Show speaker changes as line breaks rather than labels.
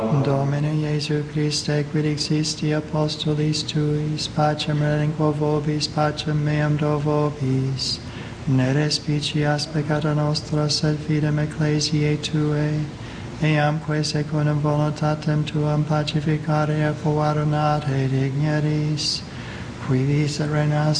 Domine Iesu Christe, quid existi apostolis tuis, pacem relinquo vobis, pacem meam do vobis. Ne respicias peccata nostra, sed fidem ecclesiae Tuae, eamque secundum voluntatem Tuam pacificare et coadunate digneris, qui vis et reinas